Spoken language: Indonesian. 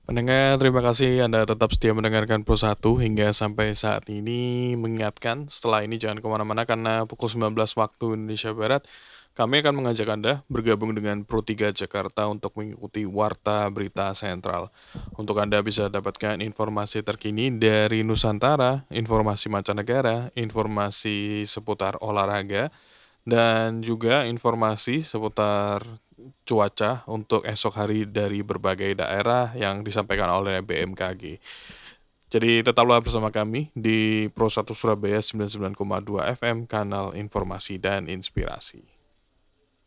Pendengar, terima kasih Anda tetap setia mendengarkan Pro 1 hingga sampai saat ini. Mengingatkan, setelah ini jangan kemana-mana karena pukul 19 waktu Indonesia Barat, kami akan mengajak Anda bergabung dengan Pro 3 Jakarta untuk mengikuti Warta Berita Sentral. Untuk Anda bisa dapatkan informasi terkini dari Nusantara, informasi mancanegara, informasi seputar olahraga, dan juga informasi seputar cuaca untuk esok hari dari berbagai daerah yang disampaikan oleh BMKG. Jadi tetaplah bersama kami di Pro 1 Surabaya 99,2 FM, kanal informasi dan inspirasi.